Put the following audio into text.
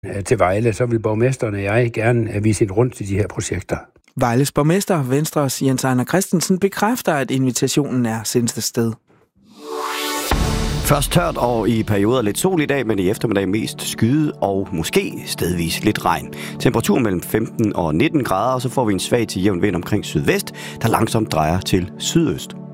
til Vejle, så vil borgmesteren og jeg gerne vise et rundt til de her projekter. Vejles borgmester, Venstres Jens Ejner Christensen, bekræfter, at invitationen er sendt afsted. Først tørt og i perioder lidt sol i dag, men i eftermiddag mest skyde og måske stedvis lidt regn. Temperatur mellem 15 og 19 grader, og så får vi en svag til jævn vind omkring sydvest, der langsomt drejer til sydøst.